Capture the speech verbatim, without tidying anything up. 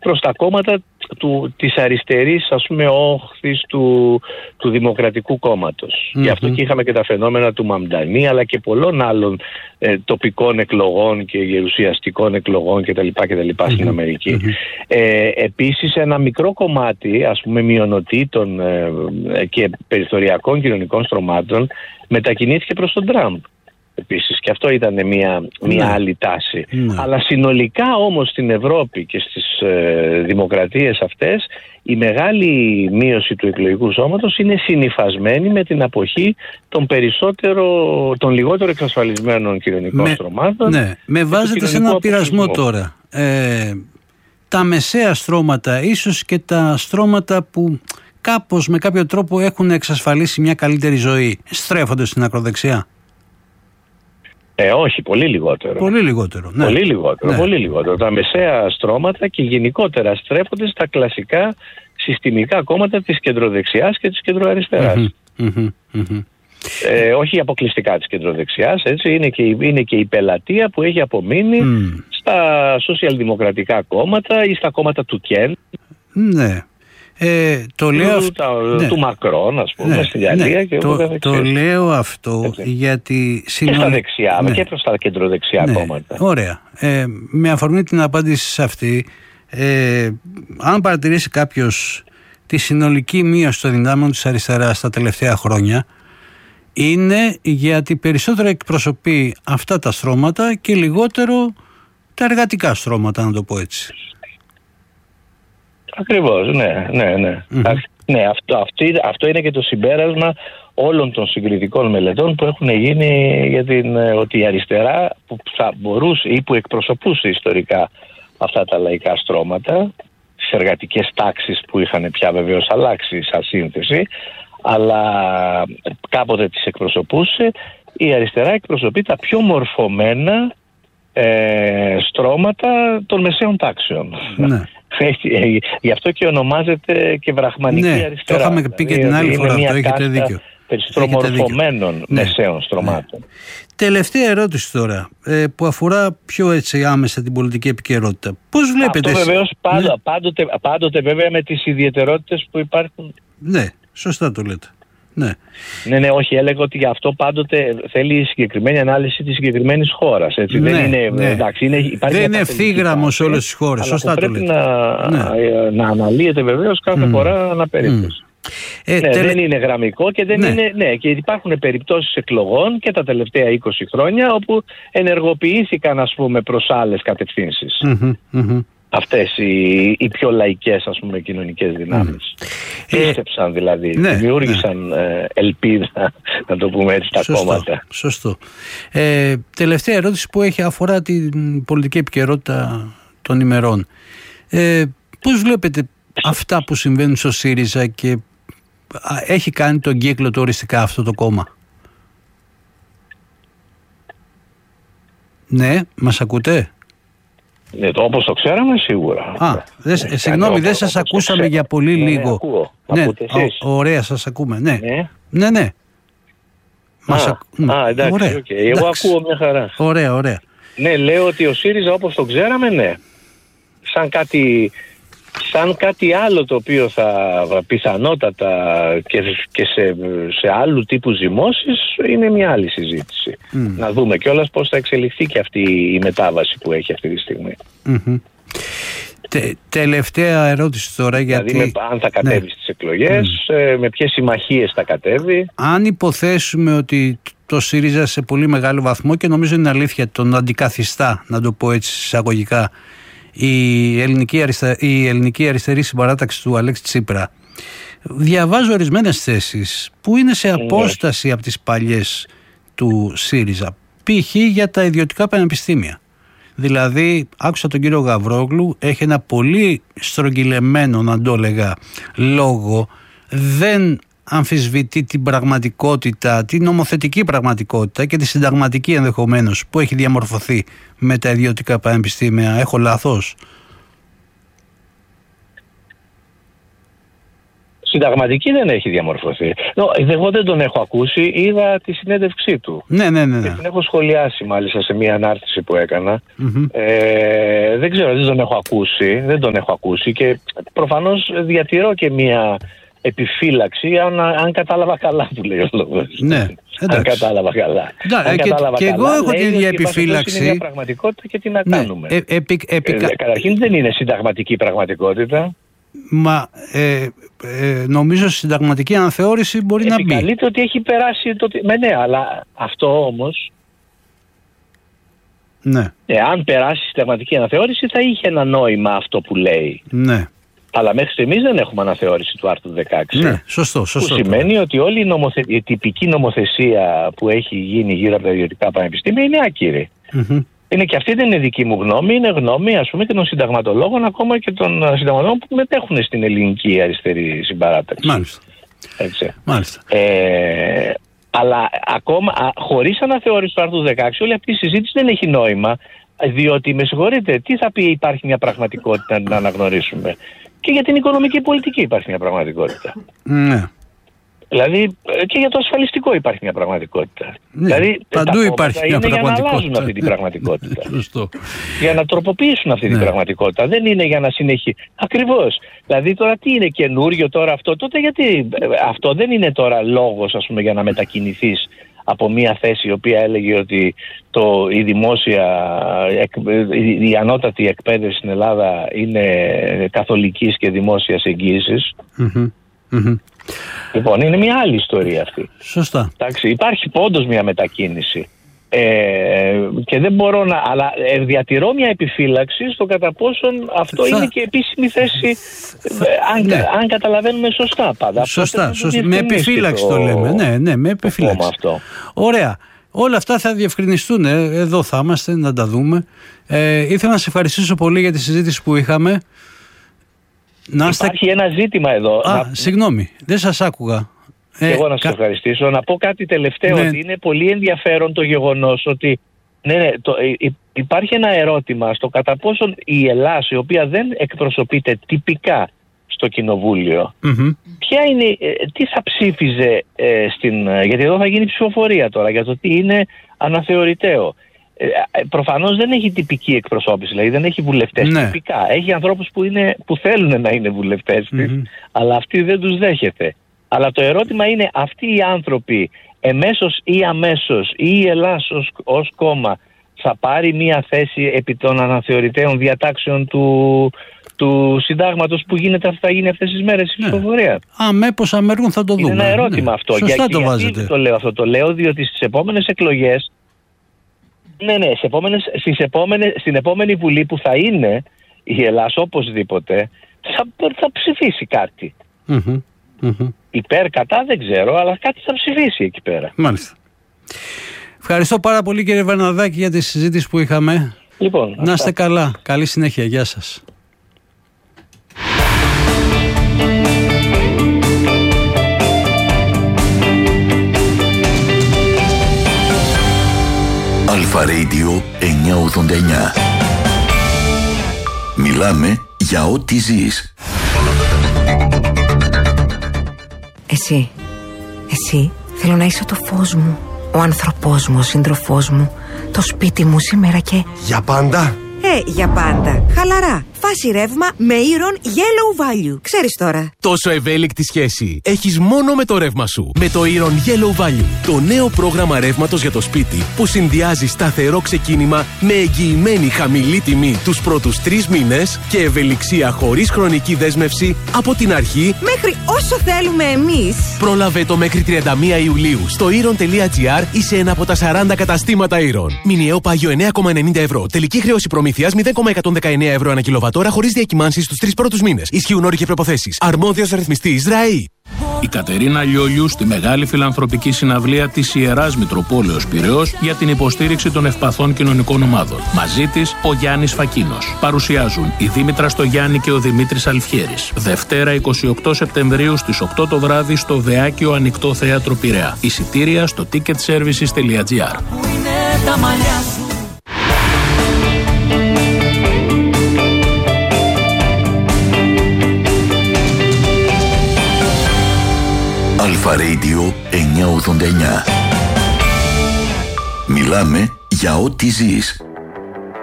προς τα κόμματα του, της αριστερής, ας πούμε, όχθης του, του Δημοκρατικού Κόμματος. Mm-hmm. Γι' αυτό και είχαμε και τα φαινόμενα του Μαμντανή, αλλά και πολλών άλλων ε, τοπικών εκλογών και γερουσιαστικών εκλογών κτλ. κτλ mm-hmm. στην Αμερική. Mm-hmm. Ε, επίσης, ένα μικρό κομμάτι, ας πούμε, μειονοτήτων ε, και περιθωριακών κοινωνικών στρωμάτων μετακινήθηκε προς τον Τραμπ. Επίσης, και αυτό ήταν μια, μια ναι. άλλη τάση. Ναι. Αλλά συνολικά όμως στην Ευρώπη και στις ε, δημοκρατίες αυτές η μεγάλη μείωση του εκλογικού σώματος είναι συνυφασμένη με την αποχή των, περισσότερο, των λιγότερο εξασφαλισμένων κοινωνικών με, στρωμάτων. Ναι, με βάζετε σε ένα πειρασμό τώρα. Ε, τα μεσαία στρώματα, ίσως και τα στρώματα που κάπως με κάποιο τρόπο έχουν εξασφαλίσει μια καλύτερη ζωή, στρέφονται στην ακροδεξιά. Ε, όχι, πολύ λιγότερο. Πολύ λιγότερο, ναι. Πολύ λιγότερο, ναι. πολύ λιγότερο. Τα μεσαία στρώματα και γενικότερα στρέφονται στα κλασικά συστημικά κόμματα της κεντροδεξιάς και της κεντροαριστεράς. Mm-hmm, mm-hmm, mm-hmm. Ε, όχι αποκλειστικά της κεντροδεξιάς, έτσι, είναι και, είναι και η πελατεία που έχει απομείνει mm. στα σοσιαλδημοκρατικά κόμματα ή στα κόμματα του Κεν. Ναι. Ε, το του, λέω τα, ναι. του Μακρόν, ας πούμε, ναι, στη Γαλλία, ναι, και το, το, το λέω αυτό έτσι. Γιατί συνολ... και στα δεξιά, ναι. και προς τα κεντροδεξιά ναι. κόμματα. Ωραία. Ε, με αφορμή την απάντηση σε αυτή, ε, αν παρατηρήσει κάποιος τη συνολική μείωση των δυνάμεων της αριστεράς τα τελευταία χρόνια, είναι γιατί περισσότερο εκπροσωπεί αυτά τα στρώματα και λιγότερο τα εργατικά στρώματα, να το πω έτσι. Ακριβώς, ναι, ναι, ναι. Mm-hmm. ναι αυτό, αυτό, αυτό είναι και το συμπέρασμα όλων των συγκριτικών μελετών που έχουν γίνει για την, ότι η αριστερά που θα μπορούσε ή που εκπροσωπούσε ιστορικά αυτά τα λαϊκά στρώματα, τις εργατικές τάξεις που είχαν πια βεβαίως αλλάξει σαν σύνθεση, αλλά κάποτε τις εκπροσωπούσε, η αριστερά εκπροσωπεί τα πιο μορφωμένα ε, στρώματα των μεσαίων τάξεων. Ναι. Γι' αυτό και ονομάζεται και βραχμανική ναι, αριστερά. Το είχαμε πει και την άλλη φορά αυτό, έχετε δίκιο. Περισσομορφωμένων μεσαίων στρωμάτων. Ναι. Τελευταία ερώτηση τώρα, που αφορά πιο έτσι άμεσα την πολιτική επικαιρότητα. Πώς βλέπετε... Αυτό βεβαίως πάντοτε, ναι. πάντοτε, πάντοτε βέβαια με τις ιδιαιτερότητες που υπάρχουν. Ναι, σωστά το λέτε. Ναι. ναι, ναι, όχι, έλεγα ότι γι' αυτό πάντοτε θέλει συγκεκριμένη ανάλυση της συγκεκριμένης χώρας. Έτσι. Ναι, δεν είναι, ναι. εντάξει, είναι, υπάρχει δεν είναι ευθύγραμμο σε όλες τις χώρες. Σωστά το λέτε. Πρέπει να, ναι. να αναλύεται βεβαίως κάθε mm. φορά αναπερίπτωση. Mm. Ε, ναι, τελε... Δεν είναι γραμμικό και δεν ναι. είναι. Ναι, και υπάρχουν περιπτώσεις εκλογών και τα τελευταία είκοσι χρόνια όπου ενεργοποιήθηκαν, ας πούμε, προς άλλες κατευθύνσεις. Mm-hmm, mm-hmm. Αυτές οι, οι πιο λαϊκές, ας πούμε, κοινωνικές δυνάμεις. Mm. Πίστεψαν δηλαδή, ναι, δημιούργησαν ναι. ε, ελπίδα, να το πούμε έτσι, τα Σωστό, κόμματα. Σωστό. Ε, τελευταία ερώτηση που έχει αφορά την πολιτική επικαιρότητα των ημερών. Ε, πώς βλέπετε αυτά που συμβαίνουν στο ΣΥΡΙΖΑ και έχει κάνει τον κύκλο του οριστικά αυτό το κόμμα? Ναι, μας ακούτε? Ναι, το, όπως το ξέραμε σίγουρα. Α, δε, ναι, συγγνώμη, δεν σας ακούσαμε ξέρω. για πολύ ναι, λίγο. Ναι, ακούω. Ναι, ο, ωραία, σας ακούμε. Ναι, ναι, ναι. ναι. Μας α, ακού... α, εντάξει, ωραία. Okay. Εγώ εντάξει. ακούω μια χαρά. Ωραία, ωραία. Ναι, λέω ότι ο ΣΥΡΙΖΑ όπως το ξέραμε, ναι. Σαν κάτι... Σαν κάτι άλλο το οποίο θα πιθανότατα και, και σε, σε άλλου τύπου ζυμώσεις είναι μια άλλη συζήτηση. Mm. Να δούμε κιόλας πώς θα εξελιχθεί και αυτή η μετάβαση που έχει αυτή τη στιγμή. Mm-hmm. Τε, τελευταία ερώτηση τώρα. Γιατί... Δηλαδή με, αν θα κατέβει ναι. στις εκλογές, mm. με ποιες συμμαχίες θα κατέβει. Αν υποθέσουμε ότι το ΣΥΡΙΖΑ σε πολύ μεγάλο βαθμό, και νομίζω είναι αλήθεια, τον αντικαθιστά, να το πω έτσι εισαγωγικά, η ελληνική, αριστερ... η ελληνική αριστερή συμπαράταξη του Αλέξη Τσίπρα, διαβάζω ορισμένες θέσεις που είναι σε απόσταση mm. από τις παλιές του ΣΥΡΙΖΑ, π.χ. για τα ιδιωτικά πανεπιστήμια. Δηλαδή, άκουσα τον κύριο Γαβρόγλου, έχει ένα πολύ στρογγυλεμένο, να το έλεγα, λόγο, δεν αμφισβητεί την πραγματικότητα, την νομοθετική πραγματικότητα και τη συνταγματική ενδεχομένως που έχει διαμορφωθεί με τα ιδιωτικά πανεπιστήμια. Έχω λάθος? Συνταγματική δεν έχει διαμορφωθεί. Εγώ δεν τον έχω ακούσει, είδα τη συνέντευξή του. Ναι, ναι, ναι. ναι. Και την έχω σχολιάσει μάλιστα σε μια ανάρτηση που έκανα. Mm-hmm. Ε, δεν ξέρω, δεν τον έχω ακούσει. Δεν τον έχω ακούσει και προφανώς διατηρώ και μια επιφύλαξη, αν, αν κατάλαβα καλά που λέει ο λόγος. Ναι, αν κατάλαβα καλά. Ναι, αν και, κατάλαβα και καλά, εγώ έχω την ίδια επιφύλαξη. Είναι μια πραγματικότητα και τι να ναι, κάνουμε. Ε, επί, επί, ε, καταρχήν δεν είναι συνταγματική πραγματικότητα. Μα ε, ε, νομίζω συνταγματική αναθεώρηση μπορεί να μπει. Επικαλείται ότι έχει περάσει το... Με, ναι, αλλά αυτό όμως... Ναι. Εάν περάσει συνταγματική αναθεώρηση θα είχε ένα νόημα αυτό που λέει. Ναι. Αλλά μέχρι στιγμής δεν έχουμε αναθεώρηση του άρθρου δεκαέξι. Ναι, σωστό, σωστό. Που σημαίνει ότι όλη η, νομοθε... η τυπική νομοθεσία που έχει γίνει γύρω από τα ιδιωτικά πανεπιστήμια είναι άκυρη. Mm-hmm. Είναι και αυτή δεν είναι δική μου γνώμη, είναι γνώμη ας πούμε και των συνταγματολόγων, ακόμα και των συνταγματολόγων που μετέχουν στην ελληνική αριστερή συμπαράταξη. Μάλιστα. Έτσι. Μάλιστα. Ε, αλλά ακόμα χωρίς αναθεώρηση του άρθρου δεκαέξι όλη αυτή η συζήτηση δεν έχει νόημα, διότι με συγχωρείτε, τι θα πει υπάρχει μια πραγματικότητα να αναγνωρίσουμε. Και για την οικονομική πολιτική υπάρχει μια πραγματικότητα. Ναι. Δηλαδή και για το ασφαλιστικό υπάρχει μια πραγματικότητα. Ναι, δηλαδή παντού υπάρχει μια είναι πραγματικότητα. Για να αλλάζουν αυτή την πραγματικότητα. Σωστό. Για να τροποποιήσουν αυτή ναι. την πραγματικότητα. Δεν είναι για να συνεχίσει. Ακριβώς. Δηλαδή τώρα τι είναι καινούριο τώρα αυτό. Τότε γιατί αυτό δεν είναι τώρα λόγος ας πούμε για να μετακινηθείς από μια θέση η οποία έλεγε ότι το, η δημόσια, η, η ανώτατη εκπαίδευση στην Ελλάδα είναι καθολικής και δημόσιας εγγύησης. Mm-hmm. Mm-hmm. Λοιπόν, είναι μια άλλη ιστορία αυτή. Σωστά. Εντάξει, υπάρχει όντως μια μετακίνηση. Ε, και δεν μπορώ να... Αλλά ε, διατηρώ μια επιφύλαξη στο κατά πόσον αυτό θα... είναι και επίσημη θέση, θα... αν, ναι. αν καταλαβαίνουμε σωστά πάντα. Σωστά, σωστά. Με επιφύλαξη το, το λέμε. Ναι, ναι, με επιφύλαξη. Αυτό. Ωραία. Όλα αυτά θα διευκρινιστούν. Εδώ θα είμαστε να τα δούμε. Ε, ήθελα να σε ευχαριστήσω πολύ για τη συζήτηση που είχαμε. Να είστε... Υπάρχει ένα ζήτημα εδώ. Α, να... συγγνώμη, δεν σας άκουγα. Και εγώ να σας κα... ευχαριστήσω. Να πω κάτι τελευταίο, ναι. ότι είναι πολύ ενδιαφέρον το γεγονός ότι ναι, ναι, το, υ, υπάρχει ένα ερώτημα στο κατά πόσον η Ελλάδα, η οποία δεν εκπροσωπείται τυπικά στο Κοινοβούλιο, mm-hmm. ποια είναι, τι θα ψήφιζε ε, στην... Γιατί εδώ θα γίνει ψηφοφορία τώρα για το τι είναι αναθεωρηταίο. Ε, προφανώς δεν έχει τυπική εκπροσώπηση, δηλαδή δεν έχει βουλευτές ναι. τυπικά. Έχει ανθρώπους που, είναι, που θέλουν να είναι βουλευτές της, mm-hmm. αλλά αυτοί δεν τους δέχεται. Αλλά το ερώτημα είναι αυτοί οι άνθρωποι εμέσως ή αμέσως ή η Ελλάδα ως, ως κόμμα θα πάρει μια θέση επί των αναθεωρητέων διατάξεων του, του συντάγματος που γίνεται, θα γίνει αυτές τις μέρες η ψηφοφορία. Ναι. Αμέ πως αμέργων θα το δούμε. Είναι ένα ερώτημα ναι. αυτό. Σωστά Για, το γιατί βάζετε. Το λέω αυτό, το λέω διότι στις επόμενες εκλογές ναι, ναι, στις επόμενες, στις επόμενες, στην επόμενη βουλή που θα είναι η Ελλάδα οπωσδήποτε θα, θα ψηφίσει κάτι. Mm-hmm. Mm-hmm. Υπέρ, κατά δεν ξέρω, αλλά κάτι θα ψηφίσει εκεί πέρα. Μάλιστα. Ευχαριστώ πάρα πολύ κύριε Βαρναδάκη για τη συζήτηση που είχαμε. Λοιπόν, να είστε καλά. Καλή συνέχεια. Γεια σας. Αλφα Radio εννιακόσια ογδόντα εννιά. Μιλάμε για ό,τι ζεις. Εσύ, εσύ θέλω να είσαι το φως μου, ο άνθρωπός μου, ο σύντροφός μου, το σπίτι μου σήμερα και... Για πάντα. Ε, για πάντα. Χαλαρά. Φάση ρεύμα με Iron Yellow Value. Ξέρεις τώρα. Τόσο ευέλικτη σχέση έχεις μόνο με το ρεύμα σου. Με το Iron Yellow Value. Το νέο πρόγραμμα ρεύματος για το σπίτι που συνδυάζει σταθερό ξεκίνημα με εγγυημένη χαμηλή τιμή τους πρώτους τρεις μήνες και ευελιξία χωρίς χρονική δέσμευση από την αρχή μέχρι όσο θέλουμε εμείς. Πρόλαβε το μέχρι τριάντα μία Ιουλίου στο iron τελεία gr ή σε ένα από τα σαράντα καταστήματα Iron. Μηνιαίο πάγιο εννέα κόμμα ενενήντα ευρώ. Τελική χρέωση προμήθειας μηδέν κόμμα εκατόν δεκαεννέα ευρώ ανά κιλοβατόρα χωρίς διακυμάνσεις στους τρεις πρώτους μήνες. Ισχύουν όροι και προϋποθέσεις. Αρμόδιος ρυθμιστής ΡΑΗ. Η Κατερίνα Λιόλιου στη μεγάλη φιλανθρωπική συναυλία της Ιεράς Μητροπόλεως Πειραιώς για την υποστήριξη των ευπαθών κοινωνικών ομάδων. Μαζί της ο Γιάννης Φακίνος. Παρουσιάζουν η Δήμητρα Στογιάννη και ο Δημήτρης Αλφιέρης. Δευτέρα εικοστή ογδόη Σεπτεμβρίου στις οκτώ το βράδυ στο Βεάκιο Ανοιχτό Θέατρο Πειραιά. Εισιτήρια στο ticket services τελεία gr. Αλφα Radio εννιακόσια ογδόντα εννιά. Μιλάμε για ό,τι ζεις.